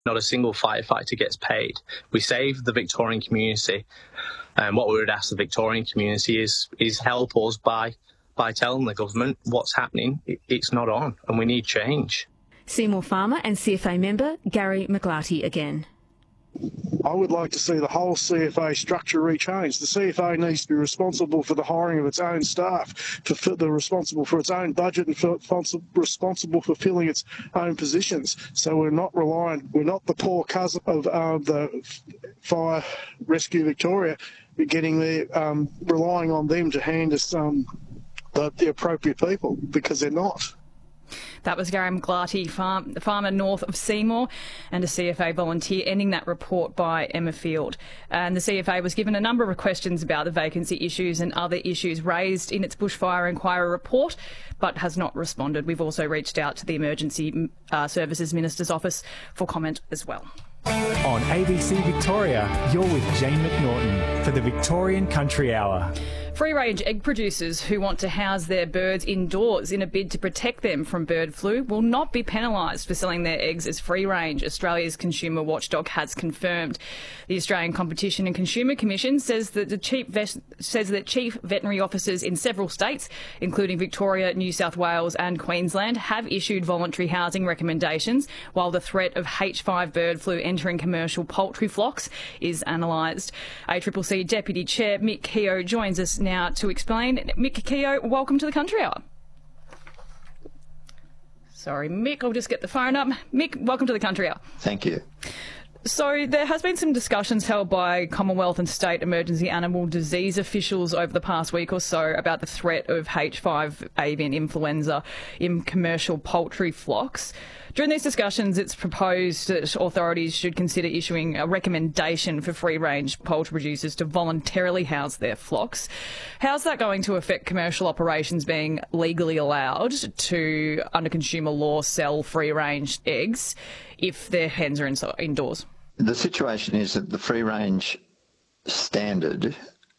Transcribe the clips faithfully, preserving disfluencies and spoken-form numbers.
Not a single firefighter gets paid. We save the Victorian community, and what we would ask the Victorian community is is help us by by telling the government what's happening. It's not on, and we need change. Seymour farmer and C F A member Gary McGlarty again. I would like to see the whole C F A structure rechanged. The C F A needs to be responsible for the hiring of its own staff, for the responsible for its own budget, and for, responsible for filling its own positions. So we're not reliant, we're not the poor cousin of uh, the Fire Rescue Victoria, getting there, um, relying on them to hand us um, the, the appropriate people, because they're not. That was Gary McGlarty, farm, farmer north of Seymour, and a C F A volunteer, ending that report by Emma Field. And the C F A was given a number of questions about the vacancy issues and other issues raised in its bushfire inquiry report, but has not responded. We've also reached out to the Emergency uh, Services Minister's office for comment as well. On A B C Victoria, you're with Jane McNaughton for the Victorian Country Hour. Free-range egg producers who want to house their birds indoors in a bid to protect them from bird flu will not be penalised for selling their eggs as free-range, Australia's consumer watchdog has confirmed. The Australian Competition and Consumer Commission says that the chief vet- says that chief veterinary officers in several states, including Victoria, New South Wales and Queensland, have issued voluntary housing recommendations, while the threat of H five bird flu entering commercial poultry flocks is analysed. A C C C Deputy Chair Mick Keogh joins us now to explain. Mick Keogh, welcome to the Country Hour. Sorry, Mick, I'll just get the phone up. Mick, welcome to the Country Hour. Thank you. So there has been some discussions held by Commonwealth and state emergency animal disease officials over the past week or so about the threat of H five avian influenza in commercial poultry flocks. During these discussions, it's proposed that authorities should consider issuing a recommendation for free-range poultry producers to voluntarily house their flocks. How's that going to affect commercial operations being legally allowed to, under consumer law, sell free-range eggs if their hens are in- indoors? The situation is that the free-range standard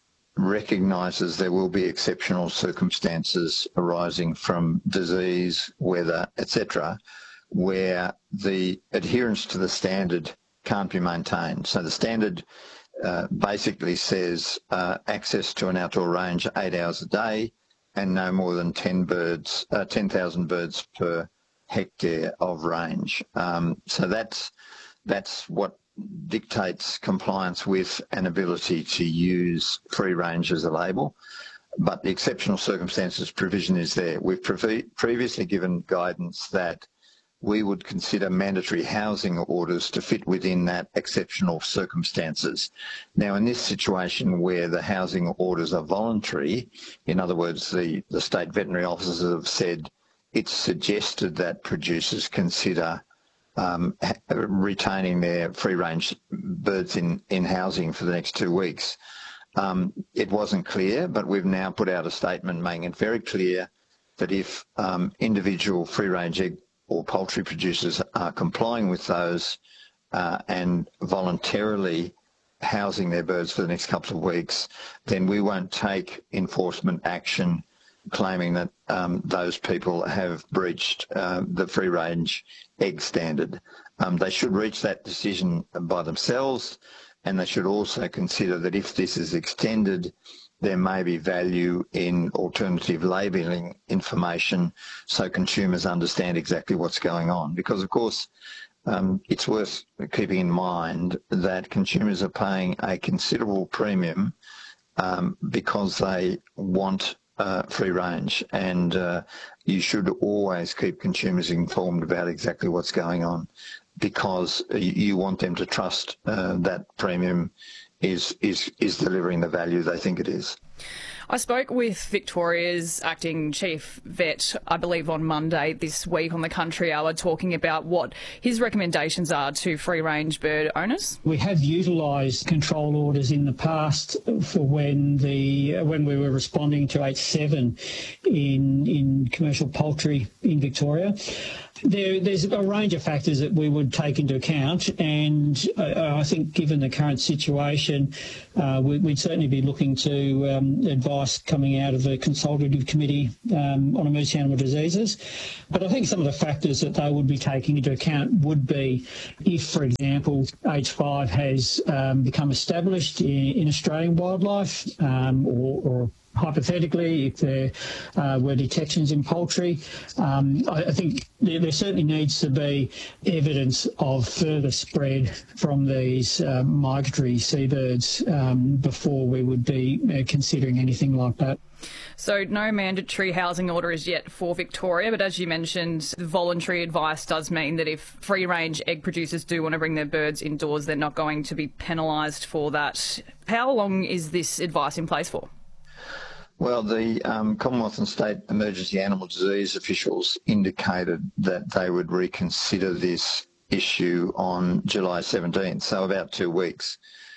recognises there will be exceptional circumstances arising from disease, weather, et cetera, where the adherence to the standard can't be maintained. So the standard uh, basically says uh, access to an outdoor range eight hours a day and no more than ten birds, uh, ten thousand birds per hectare of range. Um, so that's that's what dictates compliance with an ability to use free range as a label. But the exceptional circumstances provision is there. We've pre- previously given guidance that we would consider mandatory housing orders to fit within that exceptional circumstances. Now, in this situation where the housing orders are voluntary, in other words, the, the state veterinary officers have said it's suggested that producers consider um, retaining their free-range birds in, in housing for the next two weeks. Um, it wasn't clear, but we've now put out a statement making it very clear that if um, individual free-range egg or poultry producers are complying with those uh, and voluntarily housing their birds for the next couple of weeks, then we won't take enforcement action claiming that um, those people have breached uh, the free-range egg standard. Um, they should reach that decision by themselves, and they should also consider that if this is extended, there may be value in alternative labelling information so consumers understand exactly what's going on. Because, of course, um, it's worth keeping in mind that consumers are paying a considerable premium um, because they want uh, free range, and uh, you should always keep consumers informed about exactly what's going on, because you want them to trust uh, that premium is is is delivering the value they think it is. I spoke with Victoria's acting chief vet, I believe, on Monday this week on the Country Hour, talking about what his recommendations are to free-range bird owners. We have utilised control orders in the past for when the when we were responding to H seven in in commercial poultry in Victoria. There, there's a range of factors that we would take into account, and uh, I think given the current situation, uh, we, we'd certainly be looking to um, advice coming out of the Consultative Committee um, on Emergency Animal Diseases. But I think some of the factors that they would be taking into account would be if, for example, H five has um, become established in, in Australian wildlife, um, or, or hypothetically, if there uh, were detections in poultry. um, I, I think there, there certainly needs to be evidence of further spread from these uh, migratory seabirds um, before we would be uh, considering anything like that. So no mandatory housing order is yet for Victoria, but as you mentioned, voluntary advice does mean that if free-range egg producers do want to bring their birds indoors, they're not going to be penalised for that. How long is this advice in place for? Well, the um, Commonwealth and State Emergency Animal Disease officials indicated that they would reconsider this issue on July seventeenth, so about two weeks.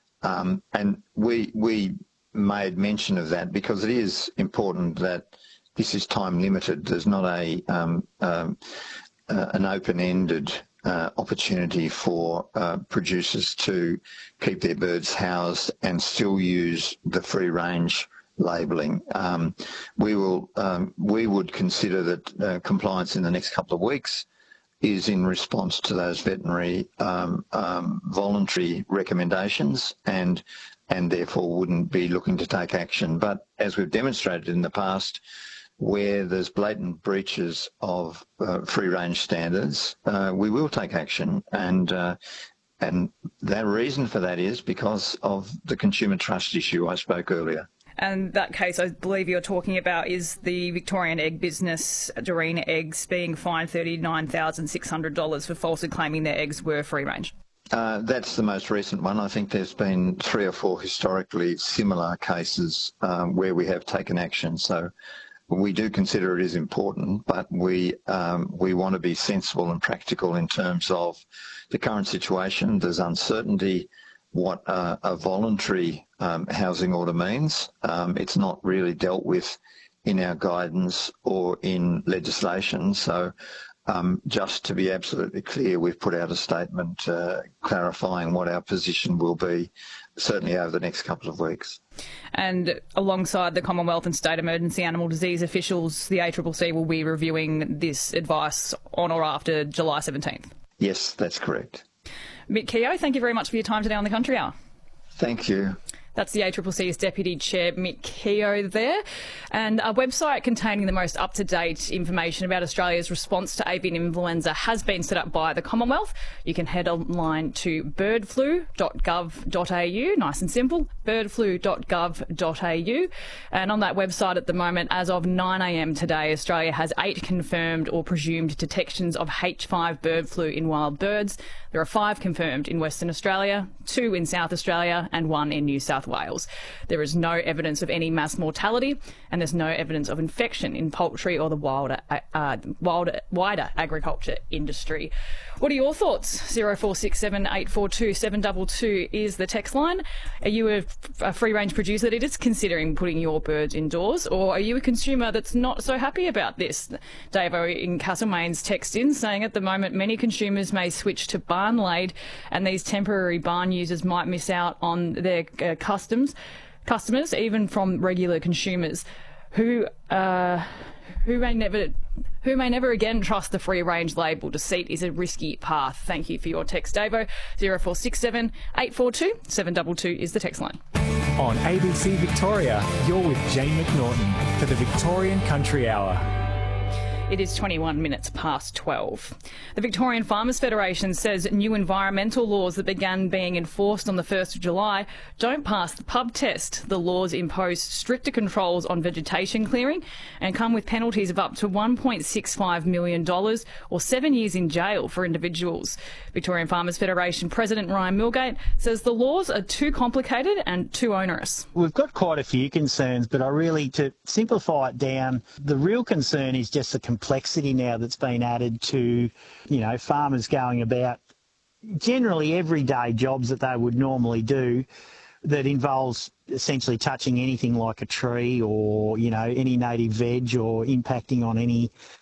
Um, and we we made mention of that because it is important that this is time limited. There's not a um, um, uh, an open-ended uh, opportunity for uh, producers to keep their birds housed and still use the free-range labelling. Um, we will, um, we would consider that uh, compliance in the next couple of weeks is in response to those veterinary um, um, voluntary recommendations, and and therefore wouldn't be looking to take action. But as we've demonstrated in the past, where there's blatant breaches of uh, free-range standards, uh, we will take action, and uh, and the reason for that is because of the consumer trust issue I spoke earlier. And that case, I believe you're talking about, is the Victorian egg business, Doreen Eggs, being fined thirty-nine thousand six hundred dollars for falsely claiming their eggs were free-range. Uh, that's the most recent one. I think there's been three or four historically similar cases um, where we have taken action. So we do consider it is important, but we um, we want to be sensible and practical in terms of the current situation. There's uncertainty what uh, a voluntary um, housing order means. Um, it's not really dealt with in our guidance or in legislation. So um, just to be absolutely clear, we've put out a statement uh, clarifying what our position will be, certainly over the next couple of weeks. And alongside the Commonwealth and State Emergency Animal Disease officials, the A C C C will be reviewing this advice on or after July seventeenth? Yes, that's correct. Mick Keogh, thank you very much for your time today on the Country Hour. Thank you. That's the A C C C's Deputy Chair, Mick Keogh there. And a website containing the most up-to-date information about Australia's response to avian influenza has been set up by the Commonwealth. You can head online to bird flu dot gov dot a u, nice and simple, bird flu dot gov dot a u. And on that website at the moment, as of nine a m today, Australia has eight confirmed or presumed detections of H five bird flu in wild birds. There are five confirmed in Western Australia, two in South Australia and one in New South Wales. There is no evidence of any mass mortality, and there's no evidence of infection in poultry or the wilder, uh, wilder, wider agriculture industry. What are your thoughts? zero four six seven, eight four two, seven two two is the text line. Are you a, a free-range producer that is considering putting your birds indoors, or are you a consumer that's not so happy about this? Davo in Castlemaine's text in saying at the moment many consumers may switch to barn-laid, and these temporary barn users might miss out on their uh, customs, customers, even from regular consumers who uh, who may never who may never again trust the free-range label. Deceit is a risky path. Thank you for your text, Davo. zero four six seven, eight four two, seven two two is the text line. On A B C Victoria, you're with Jane McNaughton for the Victorian Country Hour. It is twenty-one minutes past twelve. The Victorian Farmers Federation says new environmental laws that began being enforced on the first of July don't pass the pub test. The laws impose stricter controls on vegetation clearing and come with penalties of up to one point six five million dollars or seven years in jail for individuals. Victorian Farmers Federation President Ryan Milgate says the laws are too complicated and too onerous. We've got quite a few concerns, but I really, to simplify it down, the real concern is just the complexity now that's been added to, you know, farmers going about generally everyday jobs that they would normally do that involves essentially touching anything like a tree or, you know, any native veg or impacting on any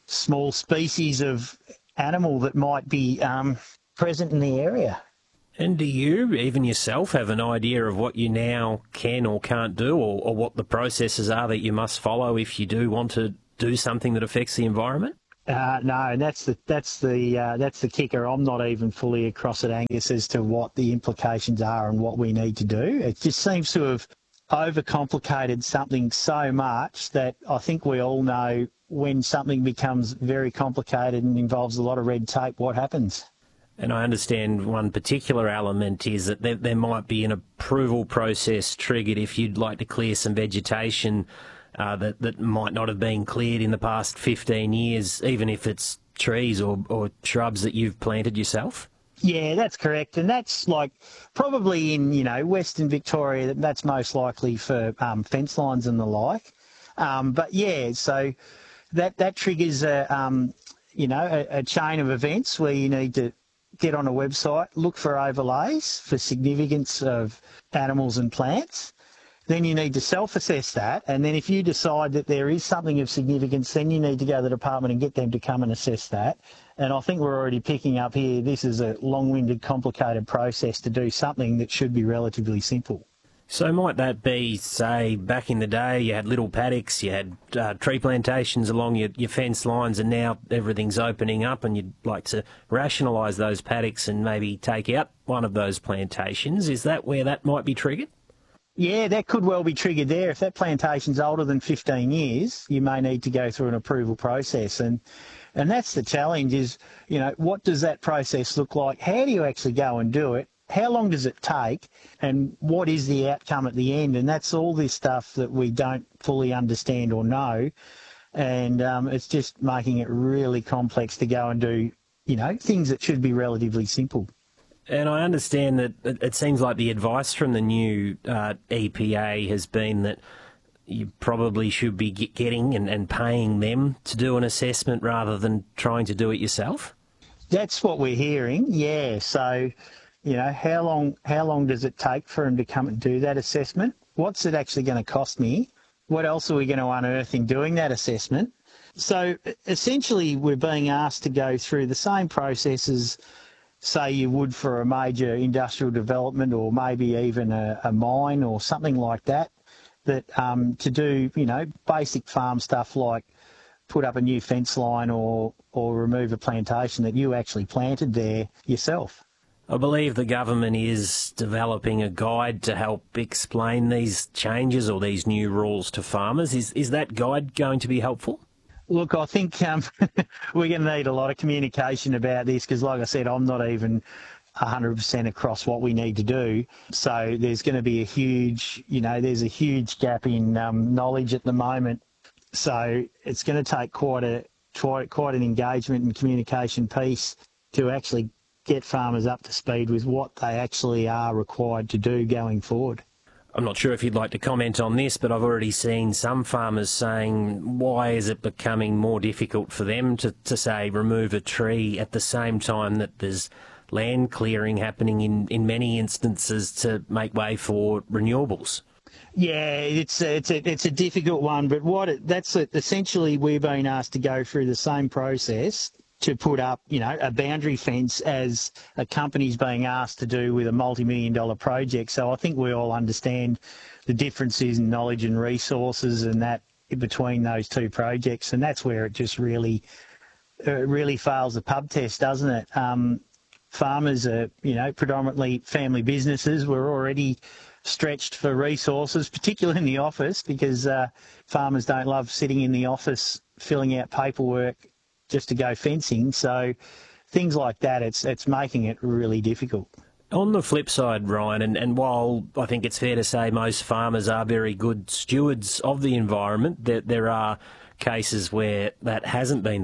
small species of animal that might be um, present in the area. And do you, even yourself, have an idea of what you now can or can't do, or, or what the processes are that you must follow if you do want to do something that affects the environment? Uh, no, that's the that's the uh, that's the kicker. I'm not even fully across it, Angus, as to what the implications are and what we need to do. It just seems to have overcomplicated something so much that I think we all know when something becomes very complicated and involves a lot of red tape, what happens. And I understand one particular element is that there, there might be an approval process triggered if you'd like to clear some vegetation uh, that, that might not have been cleared in the past fifteen years, even if it's trees or, or shrubs that you've planted yourself. Yeah, that's correct. And that's like probably in, you know, Western Victoria, that's most likely for um, fence lines and the like. Um, but yeah, so that, that triggers a, um, you know, a, a chain of events where you need to get on a website, look for overlays for significance of animals and plants. Then you need to self-assess that. And then if you decide that there is something of significance, then you need to go to the department and get them to come and assess that. And I think we're already picking up here, this is a long-winded, complicated process to do something that should be relatively simple. So might that be, say, back in the day you had little paddocks, you had uh, tree plantations along your, your fence lines, and now everything's opening up and you'd like to rationalise those paddocks and maybe take out one of those plantations. Is that where that might be triggered? Yeah, that could well be triggered there. If that plantation's older than fifteen years, you may need to go through an approval process. And and that's the challenge is, you know, what does that process look like? How do you actually go and do it? How long does it take? And what is the outcome at the end? And that's all this stuff that we don't fully understand or know. And um, it's just making it really complex to go and do, you know, things that should be relatively simple. And I understand that it seems like the advice from the new uh, E P A has been that you probably should be getting and, and paying them to do an assessment rather than trying to do it yourself. That's what we're hearing, yeah. So, you know, how long how long does it take for them to come and do that assessment? What's it actually going to cost me? What else are we going to unearth in doing that assessment? So essentially we're being asked to go through the same processes, say you would for a major industrial development or maybe even a, a mine or something like that, that um, to do, you know, basic farm stuff like put up a new fence line or, or remove a plantation that you actually planted there yourself. I believe the government is developing a guide to help explain these changes or these new rules to farmers. Is, is that guide going to be helpful? Look, I think um, we're going to need a lot of communication about this because, like I said, I'm not even one hundred percent across what we need to do. So there's going to be a huge, you know, there's a huge gap in um, knowledge at the moment. So it's going to take quite a quite, quite an engagement and communication piece to actually get farmers up to speed with what they actually are required to do going forward. I'm not sure if you'd like to comment on this, but I've already seen some farmers saying, why is it becoming more difficult for them to, to say, remove a tree at the same time that there's land clearing happening in, in many instances to make way for renewables? Yeah, it's a, it's a, it's a difficult one, but what it, that's it. Essentially we're being asked to go through the same process to put up, you know, a boundary fence as a company's being asked to do with a multi-million dollar project. So I think we all understand the differences in knowledge and resources and that between those two projects, and that's where it just really, it really fails the pub test, doesn't it? Um, farmers are, you know, predominantly family businesses. We're already stretched for resources, particularly in the office, because uh, farmers don't love sitting in the office filling out paperwork just to go fencing. So things like that, it's it's making it really difficult. On the flip side, Ryan, and, and while I think it's fair to say most farmers are very good stewards of the environment, there, there are cases where that hasn't been